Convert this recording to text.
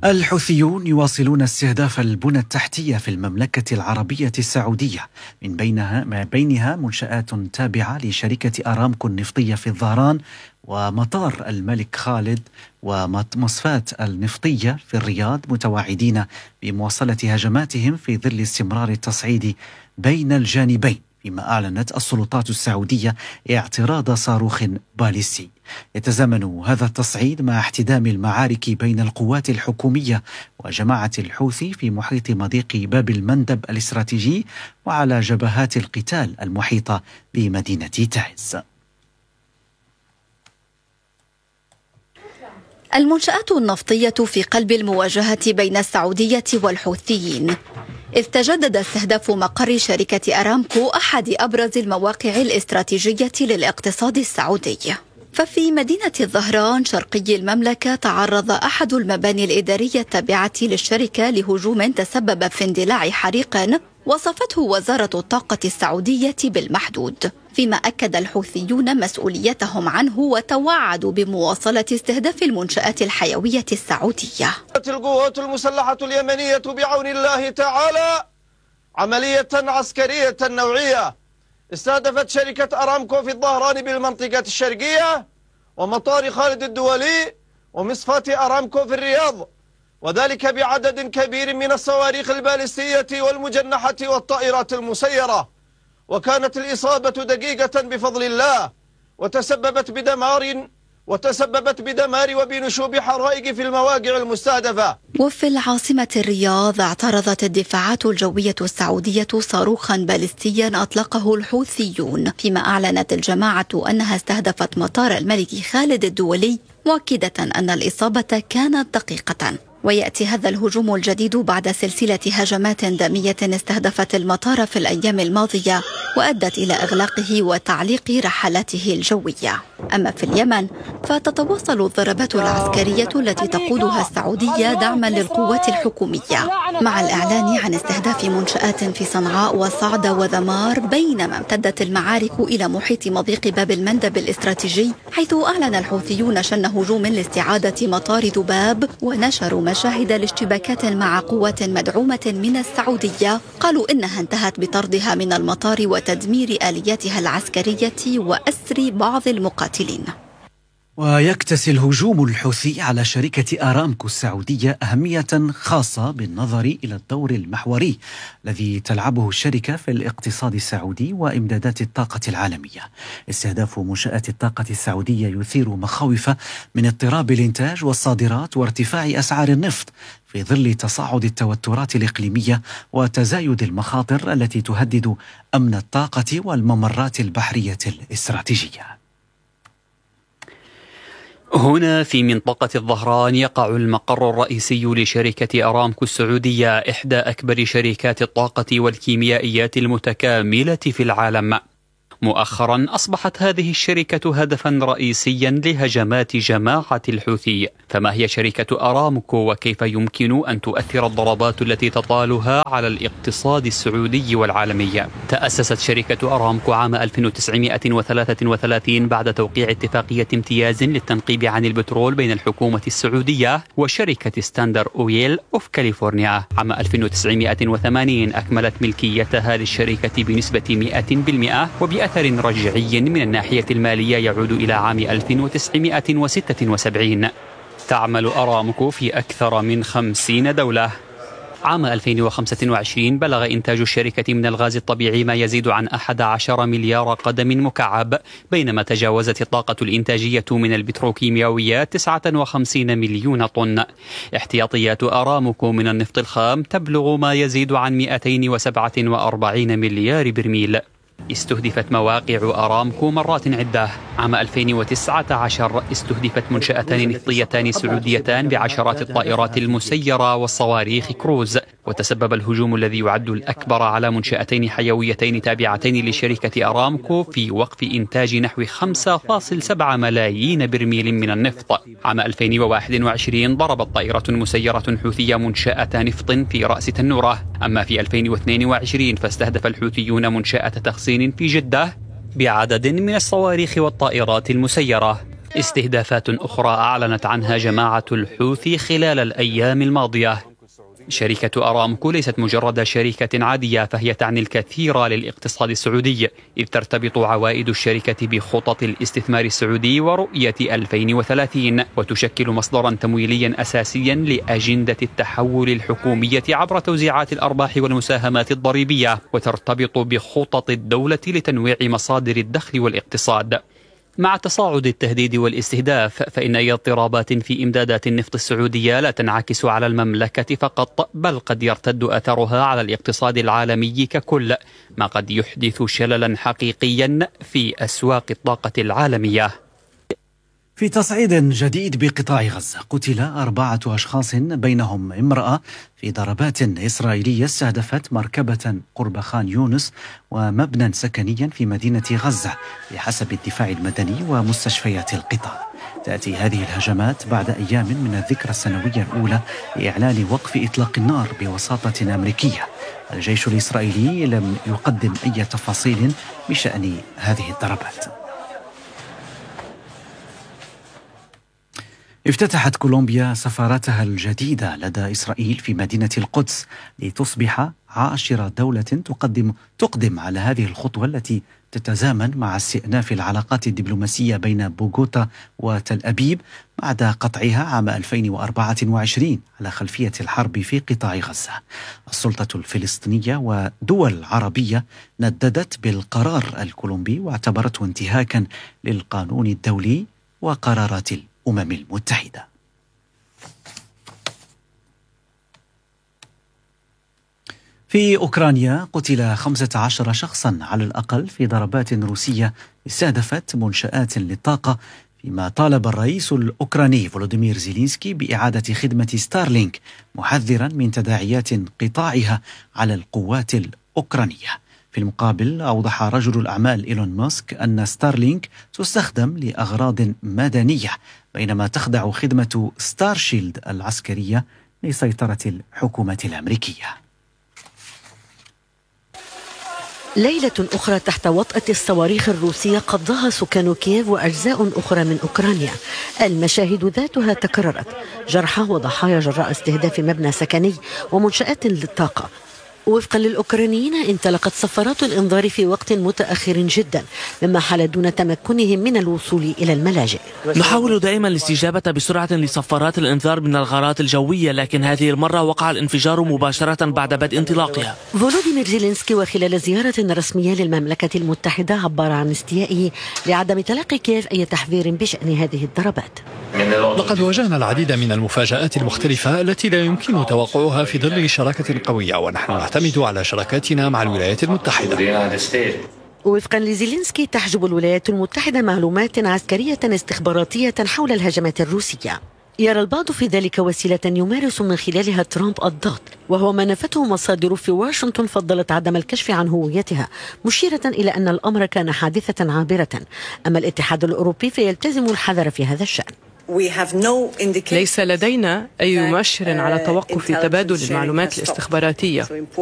الحوثيون يواصلون استهداف البنى التحتية في المملكة العربية السعودية، ما بينها منشآت تابعة لشركة أرامكو النفطية في الظهران، ومطار الملك خالد، ومصفاة النفطية في الرياض، متواعدين بمواصلة هجماتهم في ظل استمرار التصعيد بين الجانبين، فيما أعلنت السلطات السعودية اعتراض صاروخ باليستي. يتزامن هذا التصعيد مع احتدام المعارك بين القوات الحكومية وجماعة الحوثي في محيط مضيق باب المندب الاستراتيجي وعلى جبهات القتال المحيطة بمدينة تعز. المنشآت النفطية في قلب المواجهة بين السعودية والحوثيين، إذ تجدد استهداف مقر شركة أرامكو، أحد أبرز المواقع الاستراتيجية للاقتصاد السعودي. ففي مدينة الظهران شرقي المملكة تعرض أحد المباني الإدارية التابعة للشركة لهجوم تسبب في اندلاع حريق وصفته وزارة الطاقة السعودية بالمحدود، فيما أكد الحوثيون مسؤوليتهم عنه وتوعدوا بمواصلة استهداف المنشآت الحيوية السعودية. القوات المسلحة اليمنية بعون الله تعالى عملية عسكرية نوعية استهدفت شركة أرامكو في الظهران بالمنطقة الشرقية ومطار خالد الدولي ومصفاة أرامكو في الرياض، وذلك بعدد كبير من الصواريخ البالستية والمجنحة والطائرات المسيرة. وكانت الإصابة دقيقة بفضل الله، وتسببت بدمار وبنشوب حرائق في المواقع المستهدفة. وفي العاصمة الرياض اعترضت الدفاعات الجوية السعودية صاروخا باليستيا أطلقه الحوثيون، فيما أعلنت الجماعة أنها استهدفت مطار الملك خالد الدولي، مؤكدة أن الإصابة كانت دقيقة. ويأتي هذا الهجوم الجديد بعد سلسلة هجمات دامية استهدفت المطار في الأيام الماضية وأدت إلى إغلاقه وتعليق رحلاته الجوية. أما في اليمن فتتواصل الضربات العسكرية التي تقودها السعودية دعما للقوات الحكومية، مع الإعلان عن استهداف منشآت في صنعاء وصعدة وذمار، بينما امتدت المعارك إلى محيط مضيق باب المندب الاستراتيجي، حيث أعلن الحوثيون شن هجوم لاستعادة مطار ذباب، ونشروا مشاهد لاشتباكات مع قوات مدعومة من السعودية قالوا إنها انتهت بطردها من المطار وتدمير آلياتها العسكرية وأسر بعض المقاتلين. ويكتسي الهجوم الحوثي على شركة أرامكو السعودية أهمية خاصة بالنظر إلى الدور المحوري الذي تلعبه الشركة في الاقتصاد السعودي وإمدادات الطاقة العالمية. استهداف منشآت الطاقة السعودية يثير مخاوف من اضطراب الإنتاج والصادرات وارتفاع أسعار النفط في ظل تصاعد التوترات الإقليمية وتزايد المخاطر التي تهدد أمن الطاقة والممرات البحرية الاستراتيجية. هنا في منطقة الظهران يقع المقر الرئيسي لشركة أرامكو السعودية، إحدى أكبر شركات الطاقة والكيميائيات المتكاملة في العالم. مؤخرا أصبحت هذه الشركة هدفا رئيسيا لهجمات جماعة الحوثي. فما هي شركة أرامكو وكيف يمكن أن تؤثر الضربات التي تطالها على الاقتصاد السعودي والعالمي؟ تأسست شركة أرامكو عام 1933 بعد توقيع اتفاقية امتياز للتنقيب عن البترول بين الحكومة السعودية وشركة ستاندر أويل أوف كاليفورنيا. عام 1980 أكملت ملكيتها للشركة بنسبة 100% وبأثر رجعي من الناحية المالية يعود إلى عام 1976. تعمل أرامكو في أكثر من 50 دولة. عام 2025 بلغ إنتاج الشركة من الغاز الطبيعي ما يزيد عن 11 مليار قدم مكعب، بينما تجاوزت الطاقة الإنتاجية من البتروكيماويات 59 مليون طن. احتياطيات أرامكو من النفط الخام تبلغ ما يزيد عن 247 مليار برميل. استهدفت مواقع أرامكو مرات عدة. عام 2019 استهدفت منشأتان نفطيتان سعوديتان بعشرات الطائرات المسيرة والصواريخ كروز، وتسبب الهجوم الذي يعد الأكبر على منشأتين حيويتين تابعتين لشركة أرامكو في وقف إنتاج نحو 5.7 ملايين برميل من النفط. عام 2021 ضربت طائرة مسيرة حوثية منشأة نفط في رأس تنورة. أما في 2022 فاستهدف الحوثيون منشأة تخزين في جدة بعدد من الصواريخ والطائرات المسيرة. استهدافات أخرى أعلنت عنها جماعة الحوثي خلال الأيام الماضية. شركة أرامكو ليست مجرد شركة عادية، فهي تعني الكثير للاقتصاد السعودي، إذ ترتبط عوائد الشركة بخطط الاستثمار السعودي ورؤية 2030، وتشكل مصدرا تمويليا أساسيا لأجندة التحول الحكومية عبر توزيعات الأرباح والمساهمات الضريبية، وترتبط بخطط الدولة لتنويع مصادر الدخل والاقتصاد. مع تصاعد التهديد والاستهداف، فإن أي اضطرابات في إمدادات النفط السعودية لا تنعكس على المملكة فقط، بل قد يرتد أثرها على الاقتصاد العالمي ككل، ما قد يحدث شللا حقيقيا في أسواق الطاقة العالمية. في تصعيد جديد بقطاع غزة، قتل 4 أشخاص بينهم امرأة في ضربات إسرائيلية استهدفت مركبة قرب خان يونس ومبنى سكنيا في مدينة غزة بحسب الدفاع المدني ومستشفيات القطاع. تأتي هذه الهجمات بعد أيام من الذكرى السنوية الأولى لإعلان وقف إطلاق النار بوساطة أمريكية. الجيش الإسرائيلي لم يقدم أي تفاصيل بشأن هذه الضربات. افتتحت كولومبيا سفارتها الجديدة لدى إسرائيل في مدينة القدس لتصبح 10 دولة تقدم على هذه الخطوة التي تتزامن مع استئناف العلاقات الدبلوماسية بين بوغوتا وتل أبيب بعد قطعها عام 2024 على خلفية الحرب في قطاع غزة. السلطة الفلسطينية ودول عربية نددت بالقرار الكولومبي واعتبرته انتهاكا للقانون الدولي وقرارات الأمم المتحدة. في أوكرانيا قتل 15 شخصا على الأقل في ضربات روسية استهدفت منشآت للطاقة، فيما طالب الرئيس الأوكراني فولوديمير زيلينسكي بإعادة خدمة ستارلينك، محذرا من تداعيات انقطاعها على القوات الأوكرانية. في المقابل أوضح رجل الأعمال إيلون ماسك أن ستارلينك تستخدم لأغراض مدنية، بينما تخضع خدمة ستارشيلد العسكرية لسيطرة الحكومة الأمريكية. ليلة أخرى تحت وطأة الصواريخ الروسية قضاها سكان كييف وأجزاء أخرى من أوكرانيا. المشاهد ذاتها تكررت، جرحى وضحايا جراء استهداف مبنى سكني ومنشآت للطاقة. وفقا للأوكرانيين انطلقت صفارات الإنذار في وقت متأخر جدا، مما حال دون تمكنهم من الوصول إلى الملاجئ. نحاول دائما الاستجابة بسرعة لصفارات الإنذار من الغارات الجوية، لكن هذه المرة وقع الانفجار مباشرة بعد بدء انطلاقها. فولوديمير زيلينسكي وخلال زيارة رسمية للمملكة المتحدة عبر عن استيائه لعدم تلقي كييف أي تحذير بشأن هذه الضربات. لقد واجهنا العديد من المفاجآت المختلفة التي لا يمكن توقعها في ظل شراكة قوية، ونحن نعتمد على شراكاتنا مع الولايات المتحدة. وفقا لزيلينسكي تحجب الولايات المتحدة معلومات عسكرية استخباراتية حول الهجمات الروسية. يرى البعض في ذلك وسيلة يمارس من خلالها ترامب الضغط، وهو ما نفته مصادر في واشنطن فضلت عدم الكشف عن هويتها، مشيرة إلى أن الأمر كان حادثة عابرة. أما الاتحاد الأوروبي فيلتزم الحذر في هذا الشأن. ليس لدينا أي مؤشر على توقف تبادل المعلومات الاستخباراتية.